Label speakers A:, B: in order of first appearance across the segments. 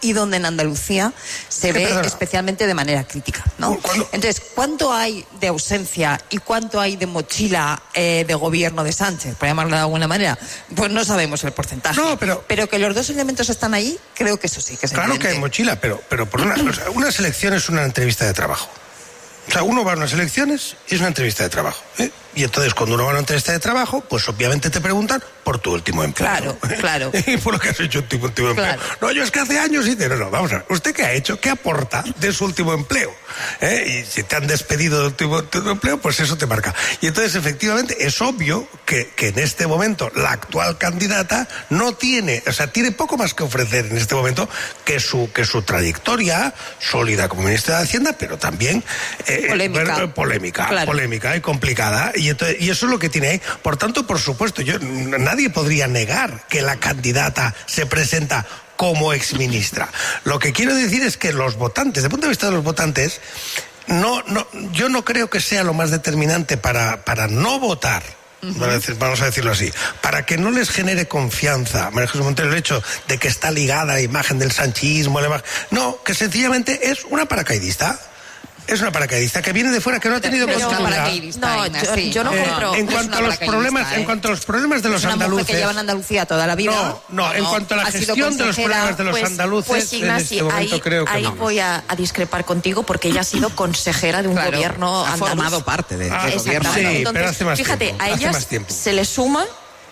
A: y donde en Andalucía se ve especialmente de manera crítica, ¿no? Entonces, ¿cuánto hay de ausencia y cuánto hay de mochila de gobierno de Sánchez, por llamarlo de alguna manera? Pues no sabemos el porcentaje.
B: No, pero
A: que los dos elementos están ahí, creo que eso sí que es
B: claro
A: evidente.
B: Que hay mochila, pero por una selección es una entrevista de trabajo. O sea, uno va a unas elecciones y es una entrevista de trabajo, ¿eh? Y entonces cuando uno va a una entrevista de trabajo, pues obviamente te preguntan por tu último empleo.
A: Claro.
B: Y por lo que has hecho en tu último empleo. No, yo es que hace años hice... No, vamos a ver. ¿Usted qué ha hecho? ¿Qué aporta de su último empleo? Y si te han despedido del último empleo, pues eso te marca. Y entonces, efectivamente, es obvio que en este momento la actual candidata no tiene... O sea, tiene poco más que ofrecer en este momento que su trayectoria sólida como ministra de Hacienda, pero también... polémica y complicada. Y eso es lo que tiene ahí. Por tanto, por supuesto, nadie podría negar que la candidata se presenta como exministra. Lo que quiero decir es que los votantes, desde el punto de vista de los votantes, yo no creo que sea lo más determinante para no votar. Vamos a decirlo así, para que no les genere confianza María Jesús Montero el hecho de que está ligada a la imagen del sanchismo, no, que sencillamente es una paracaidista. Es una paracaidista que viene de fuera, que no ha tenido
A: posibilidad. Yo no compro.
B: En cuanto a los problemas de los andaluces.
A: Que llevan Andalucía toda la vida.
B: No, en cuanto a la gestión de los problemas de los andaluces.
C: Pues Ignasi, en este momento creo que voy a discrepar contigo porque ella ha sido consejera de un gobierno andaluz.
D: Ha formado parte del gobierno.
B: Sí,
C: entonces,
B: pero hace más
C: fíjate,
B: tiempo,
C: a ellas se le suma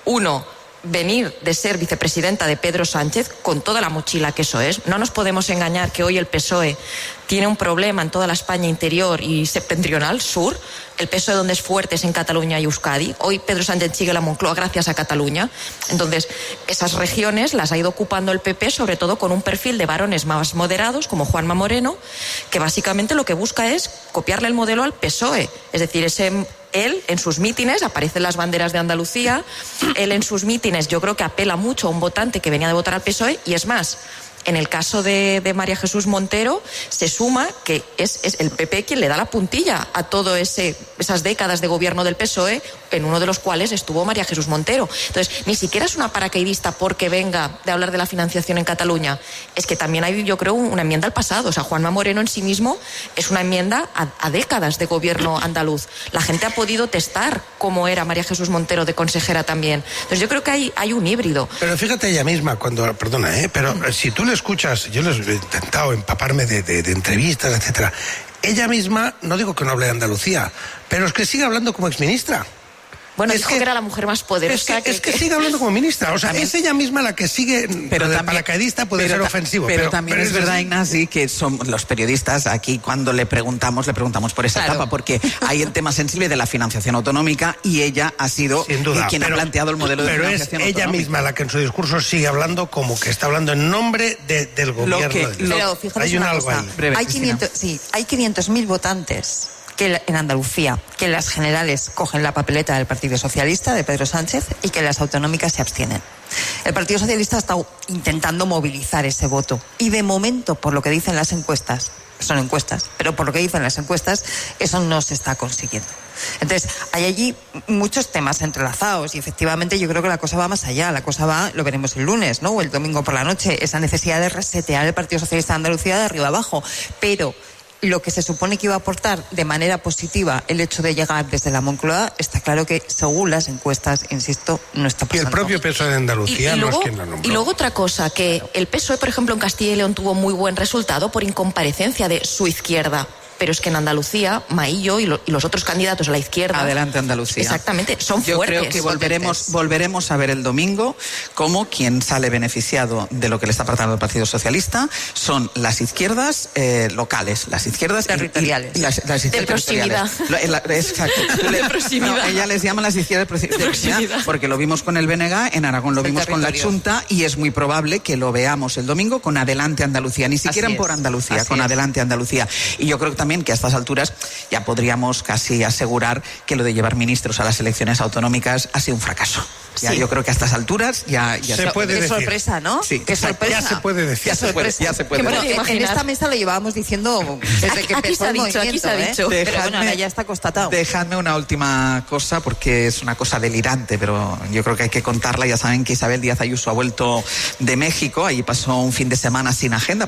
C: venir de ser vicepresidenta de Pedro Sánchez con toda la mochila que eso es. No nos podemos engañar que hoy el PSOE tiene un problema en toda la España interior y septentrional, sur. El PSOE donde es fuerte es en Cataluña y Euskadi. Hoy Pedro Sánchez sigue la Moncloa gracias a Cataluña. Entonces, esas regiones las ha ido ocupando el PP, sobre todo con un perfil de varones más moderados, como Juanma Moreno, que básicamente lo que busca es copiarle el modelo al PSOE. Es decir, él en sus mítines, aparecen las banderas de Andalucía, él en sus mítines yo creo que apela mucho a un votante que venía de votar al PSOE, y es más, en el caso de María Jesús Montero se suma que es el PP quien le da la puntilla a todo esas décadas de gobierno del PSOE, en uno de los cuales estuvo María Jesús Montero. Entonces, ni siquiera es una paracaidista porque venga de hablar de la financiación en Cataluña. Es que también hay, yo creo, una enmienda al pasado. O sea, Juanma Moreno en sí mismo es una enmienda a décadas de gobierno andaluz. La gente ha podido testar cómo era María Jesús Montero de consejera también. Entonces, yo creo que hay un híbrido.
B: Pero fíjate ella misma, pero si tú le escuchas, yo les he intentado empaparme de entrevistas, etcétera. Ella misma, no digo que no hable de Andalucía, pero es que sigue hablando como exministra.
C: Bueno, dijo que era la mujer más poderosa.
B: Es que sigue hablando como ministra. O sea, es ella misma la que sigue. Pero de paracaidista puede ser ofensivo.
D: Pero también es verdad, Ignasi, que son los periodistas aquí cuando le preguntamos por esa etapa, porque hay el tema sensible de la financiación autonómica y ella ha sido quien ha planteado el modelo de financiación autonómica.
B: Pero es ella misma la que en su discurso sigue hablando como que está hablando en nombre del gobierno.
A: Pero fíjate hay una cosa. Hay 500.000 votantes en Andalucía, que en las generales cogen la papeleta del Partido Socialista, de Pedro Sánchez, y que en las autonómicas se abstienen. El Partido Socialista ha estado intentando movilizar ese voto. Y de momento, por lo que dicen las encuestas, son encuestas, pero por lo que dicen las encuestas, eso no se está consiguiendo. Entonces, hay allí muchos temas entrelazados y efectivamente yo creo que la cosa va más allá. La cosa va, lo veremos el lunes, ¿no? O el domingo por la noche, esa necesidad de resetear el Partido Socialista de Andalucía de arriba abajo. Pero lo que se supone que iba a aportar de manera positiva el hecho de llegar desde la Moncloa, está claro que según las encuestas, insisto, no está pasando.
B: Y el propio PSOE de Andalucía no es quien lo nombró.
C: Y luego otra cosa, que el PSOE, por ejemplo, en Castilla y León tuvo muy buen resultado por incomparecencia de su izquierda. Pero es que en Andalucía, Maillo y los otros candidatos a la izquierda...
D: Adelante, Andalucía.
C: Exactamente, son
D: Yo
C: fuertes.
D: Yo creo que volveremos a ver el domingo cómo quien sale beneficiado de lo que le está aportando el Partido Socialista son las izquierdas locales, las izquierdas...
A: territoriales.
D: Las izquierdas
C: de proximidad.
D: Exacto.
C: De proximidad.
D: No, ella les llama las izquierdas de proximidad, porque lo vimos con el BNG, en Aragón lo vimos con la Xunta, y es muy probable que lo veamos el domingo con Adelante Andalucía, ni siquiera por Andalucía, con Adelante Andalucía. Y yo creo que también también que a estas alturas ya podríamos casi asegurar que lo de llevar ministros a las elecciones autonómicas ha sido un fracaso. Ya, yo creo que a estas alturas ya
B: se puede decir.
A: Qué sorpresa, ¿no?
D: Sí,
A: qué sorpresa.
B: Ya se puede decir.
D: Ya se puede.
A: Bueno, en esta mesa lo llevábamos diciendo desde que empezó el movimiento.
C: Aquí se ha dicho.
A: Pero bueno, ahora ya está constatado.
D: Dejadme una última cosa, porque es una cosa delirante, pero yo creo que hay que contarla. Ya saben que Isabel Díaz Ayuso ha vuelto de México. Allí pasó un fin de semana sin agenda.